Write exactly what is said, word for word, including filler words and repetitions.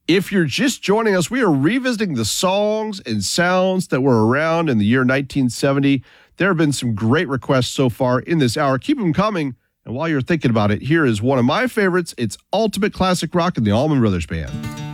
If you're just joining us, we are revisiting the songs and sounds that were around in the year nineteen seventy. There have been some great requests so far in this hour. Keep them coming. And while you're thinking about it, here is one of my favorites. It's Ultimate Classic Rock and the Allman Brothers Band.